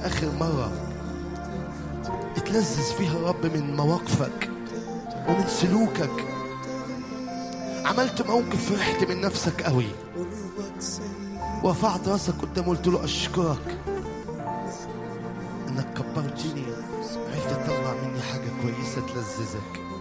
آخر مرة اتلذذ فيها يا رب من مواقفك ومن سلوكك؟ عملت موقف فرحت من نفسك قوي، ورفعت راسك قدامه قلت له أشكرك إنك كبرتني، عرفت تطلع مني حاجة كويسة تلذذك.